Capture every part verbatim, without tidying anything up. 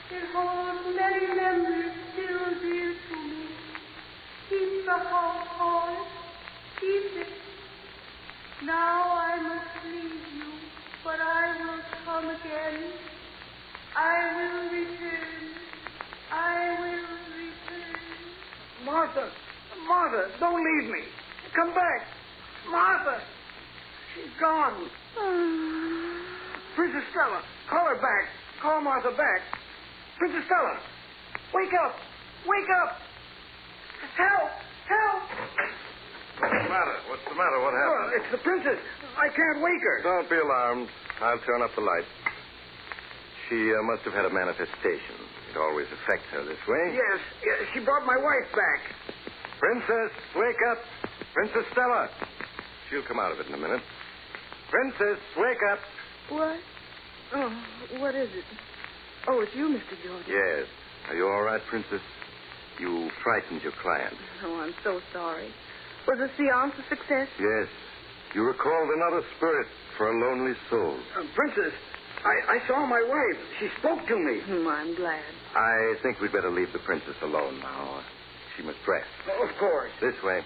It holds many memories still dear to me. Keep the heart, Horace. Keep it. Now I must leave you, but I will come again. I will return. I will return. Martha, Martha, don't leave me. Come back. Martha, she's gone. Princess Stella, call her back. Call Martha back. Princess Stella, wake up. Wake up. Help. Help. What's the matter? What's the matter? What Oh, happened? it's the princess. I can't wake her. Don't be alarmed. I'll turn up the light. She uh, must have had a manifestation. It always affects her this way. Yes, yes, she brought my wife back. Princess, wake up. Princess Stella. She'll come out of it in a minute. Princess, wake up. What? Oh, what is it? Oh, it's you, Mister Jordan. Yes. Are you all right, Princess? You frightened your client. Oh, I'm so sorry. Was the seance a success? Yes. You recalled another spirit for a lonely soul. Uh, princess, I, I saw my wife. She spoke to me. Hmm, I'm glad. I think we'd better leave the princess alone now. She must rest. Oh, of course. This way.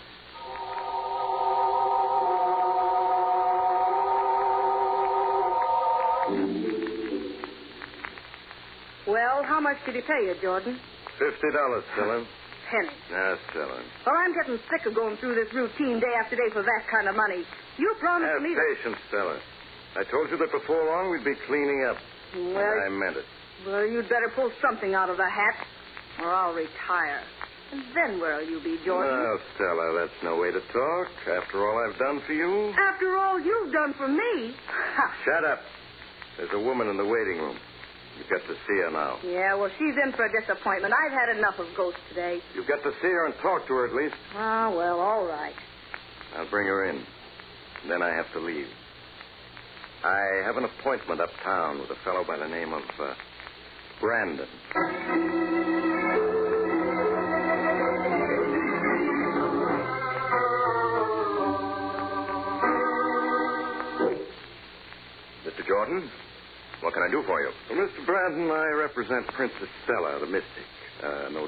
Well, how much did he pay you, Jordan? Fifty dollars, Stella. Penny. Yes, Stella. Well, I'm getting sick of going through this routine day after day for that kind of money. You promised Have me that... patience, Stella. I told you that before long we'd be cleaning up. Well, And I meant it. well, you'd better pull something out of the hat, or I'll retire. And then where'll you be, Jordan? Well, Stella, that's no way to talk. After all I've done for you. After all you've done for me. Shut up. There's a woman in the waiting room. You've got to see her now. Yeah, well, she's in for a disappointment. I've had enough of ghosts today. You've got to see her and talk to her at least. Ah, well, all right. I'll bring her in. Then I have to leave. I have an appointment uptown with a fellow by the name of uh, Brandon. Mister Jordan, what can I do for you? Well, Mister Brandon, I represent Princess Stella, the mystic. Uh, no